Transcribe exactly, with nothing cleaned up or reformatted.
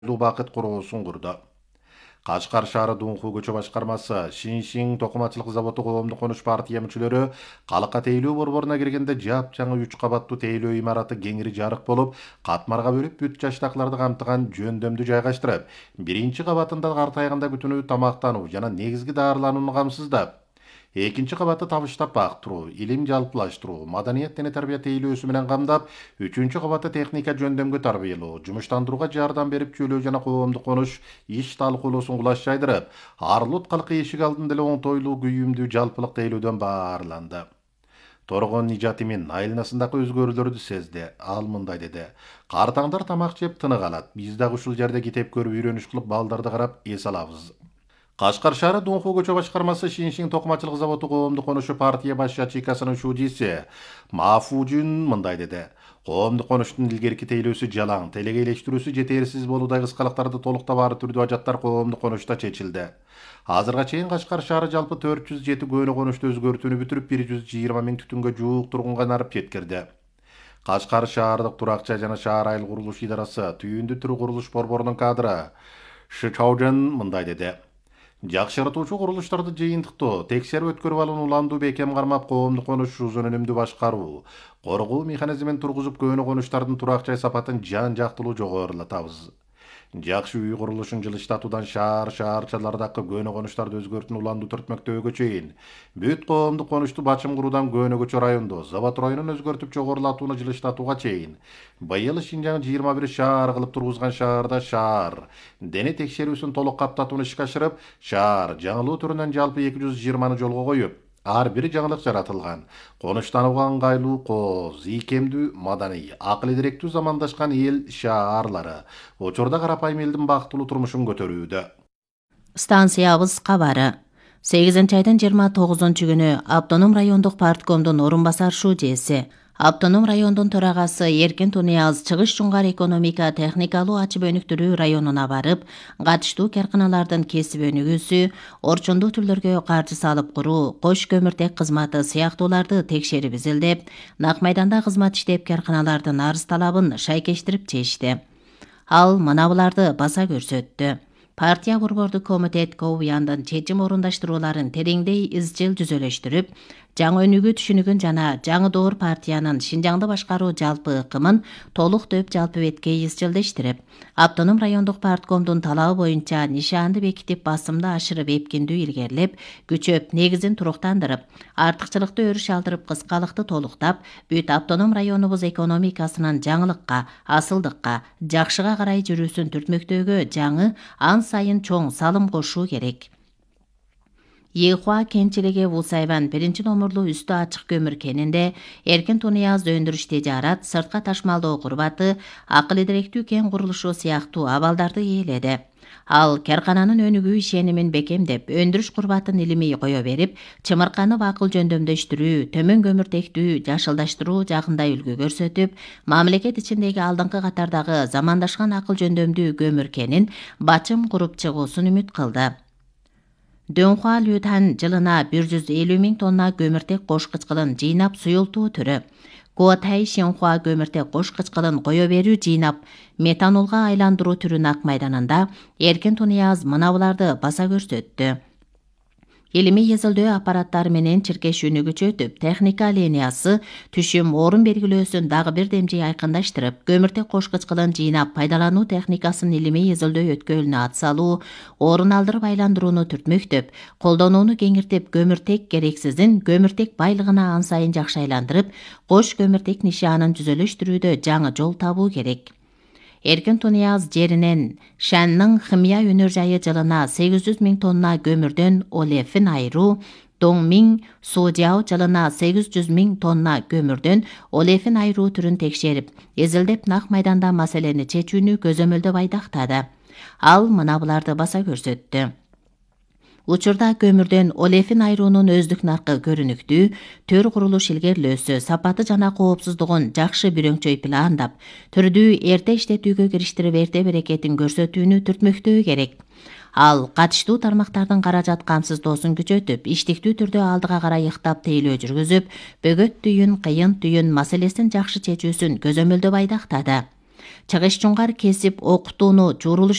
Бакыт курулуусун курду. Кашкар шаары Дунху көчө башкармасы Шиншин токумачылык заводу коомдук конуш партия мүчөлөрү калыкка тейлөө борборуна киргенде жап жаңы үч кабаттуу тейлөө имараты кеңири жарык болуп, катмарга бөлүп бүт жаштакыларды камтыган жөндөмдү жайгаштырып, биринчи кабатында картайганда күтүнүү, тамактануу жана негизги даарыланууну камсыздап, экинчи кабатты табыштап бактыруу, илим жалпылаштыруу, маданият жана тарбия тейлөөсү менен камдап, үчүнчү кабатты техника жөндөмгө тарбиялоо, жумуштандырууга жардам берип, чөйлөө жана коомдук конуш иш талкуулоосун кулаш жайдырып, арылут калкы эшик алдында эле оңтойлуу, күйүмдүү, жалпылык тейлөөдөн баарланды. Торгон Нижатимин айланасындагы өзгөрүүлөрдү сезди. Ал мындай деди: "Картаңдар тамак жеп тынык алат. Биз дагы ушул жерде китеп көрүп, үйрөнүш кылып, балдарды карап эс алабыз." Кашкар шаары Дунху көчө башкармасы Шиншин токумачылык заводу коомдук конушу партия баш ячейкасынын шуудиси Мафужун мындай деди: "Коомдук конуштун илгерки тейлөөсү жалаң, телегейлештирүүсү жетерсиз болуудай кыскалыктарды толук табаары түрдүү ажаттар коомдук конушта чечилди. Азырга чейин Кашкар шаары жалпы төрт жүз жети көөнө конушту өзгөртүүнү бүтүрүп, бир жүз жыйырма миң түтүнгө жуук тургунга нарып жеткирди. Кашкар шаардык турак жай жана шаар айыл курулуш идарасы түйүндү түрү курулуш борборунун кадры Шычаужен мындай деди: "Жакшыртуучу курулуштарды жыйынтыктоо, текшерип өткөрүп алууну уландуу бекем кармап, коомдук конуш узун өнүмдүү башкаруу, коргоо механизмин тургузуп, көөнө конуштардын турак жай сапатын жан жактылуу жогорулатабыз. Жакшы үй курулушун жылыштатуудан шаар шаарчалардагы көөнө конуштарды өзгөртүүнү уландуу түртмөктөөгө чейин, бүт коомдук конушту бачым куруудан көөнө көчө райондо, Завод районун өзгөртүп жогорулатууну жылыштатууга чейин, быйыл Шинжаң жыйырма бир шаар кылып тургузган шаарда шаар дене текшерүүсүн толук каптатууну ишке ашырып, шаар жаңылуу түрүнөн жалпы эки жүз жыйырманы жолго коюп, ар бир жаңылык жаратылган, конуштанууга ыңгайлуу, кооз, ийкемдүү, маданий, акыл идиректүү замандашкан эл шаарлары учурда карапайым элдин бактылуу турмушун көтөрүүдө. Станциябыз кабары. сегизинчи айдын жыйырма тогузунчу күнү Автоном райондук парткомдун орун басар шуудеси, Автоном райондун төрагасы Эркин Тунияз Чыгыш Жуңгар экономика техникалуу ачып өнүктүрүү районуна барып, катыштуу карканалардын кесип өнүгүүсү, орчундуу түрлөргө каржы салып куруу, кош көмүртек кызматы сыяктууларды текшерип изилдеп, Нак майданда кызмат иштеп карканалардын арыз талабын шайкештирип чечти. Ал мына буларды баса көрсөттү. Партия борбордук комитет Ковуяндын чечим орундаштырууларын тереңдей изчил жүзөлөштүрүп, жаңы өнүгүү түшүнүгүн жана жаңы доор партиянын Шинжаңды башкаруу жалпы ыкымын толук дөп жалпы бетке изчилдештирип, Автоном райондук парткомдун талабы боюнча нишаанды бекитип, басымды ашырып, эпкиндүү илгерилеп, күчөп, негизин туруктандырып, артыкчылыкты өрүш алдырып, кыскалыкты толуктап, бүт Автоном районубуз экономикасынын жаңылыкка, асылдыкка, жакшыга карай жүрүүсүн түртмөктөөгө жаңы, ан сайын чоң салым кошуу керек. Ехуа кенчилиги Вусайван биринчи номурлуу үстү ачык көмүр кенинде Эркин Тунияз өндүрүш тежарат, сыртка ташмалдоо курбаты, акыл идиректүү кен курулушу сыяктуу абалдарды ээледи. Ал каркананын өнүгүү ишенимин бекемдеп, өндүрүш курбатын илимий кое берип, чымырканып акыл жөндөмдөштүрүү, төмөн көмүртектүү жашылдаштыруу жагында үлгү көрсөтүп, мамлекет ичиндеги алдыңкы катардагы замандашкан акыл жөндөмдүү көмүр кенин бачым куруп чыгуусун үмүт кылды. Дөнхуа Лютан жылына бир жүз элүү миң тонна көмүртек кош кычкылын жыйнап суюлтуу түрү. Куотай Шинхуа көмүртек кош кычкылын кое берүү жыйнап метанолго айландыруу түрү Нак майданында Эркин Тунияз мына буларды баса көрсөттү. Илимий изилдөө аппараттары менен чиркешүүнү күчөтүп, техника линиясы түшүм орун белгилөөсүн дагы бир демжей айкындаштырып, көмүртек кош кычкылын жыйнап пайдалануу техникасын илимий изилдөө өткөлүнө ат салуу, орун алдырып айландырууну түртмөктөп, колдонууну кеңиртип, көмүртек керексизин көмүртек байлыгына ан сайын жакшы айландырып, кош көмүртек нишаанын жүзөлөштүрүүдө жаңы жол табуу керек. Эркин Тунияз жеринен Шанның химия өнөр жайы жылына сегиз жүз миң тонна көмүрдөн олефин айыруу, Доңмиң Судяо жылына сегиз жүз миң тонна көмүрдөн олефин айыруу түрүн текшерип, изилдеп Нак майданда маселени чечүүнү көзөмөлдөп айдактады. Ал мына буларды баса көрсөттү. Учурда көмүрдөн олефин айыруунун өздүк наркы көрүнүктүү, төр курулуш илгерилөөсү, сапаты жана коопсуздугун жакшы бүрөңчөй пландап, түрдүү эрте иштетүүгө кириштирип, эрте берекетин көрсөтүүнү түртмөктөө керек. Ал катыштуу тармактардын каражат камсыздоосун күчөтүп, иштиктүү түрдө алдыга карай ыктап тейлөө жүргүзүп, бөгөт түйүн, кыйын түйүн маселесин жакшы чечүүсүн көзөмөлдөп айдактады. Чыгыш Жуңгар кесип окутууну журулуш